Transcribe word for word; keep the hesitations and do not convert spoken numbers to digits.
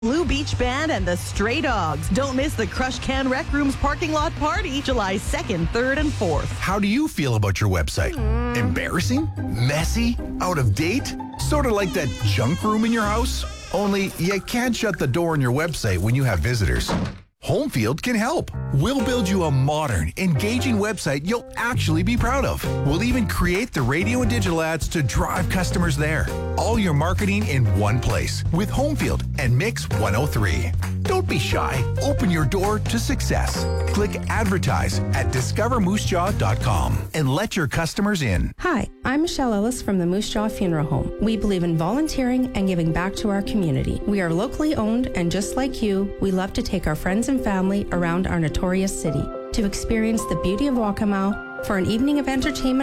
Blue Beach Band and the Stray Dogs. Don't miss the Crush Can Rec Rooms parking lot party July second, third, and fourth. How do you feel about your website? Mm. Embarrassing? Messy? Out of date? Sort of like that junk room in your house? Only you can't shut the door on your website when you have visitors. Homefield can help. We'll build you a modern, engaging website you'll actually be proud of. We'll even create the radio and digital ads to drive customers there. All your marketing in one place with Homefield and Mix one oh three. Don't be shy. Open your door to success. Click advertise at discover moose jaw dot com and let your customers in. Hi, I'm Michelle Ellis from the Moose Jaw Funeral Home. We believe in volunteering and giving back to our community. We are locally owned, and just like you, we love to take our friends and family around our notorious city to experience the beauty of Waccamaw for an evening of entertainment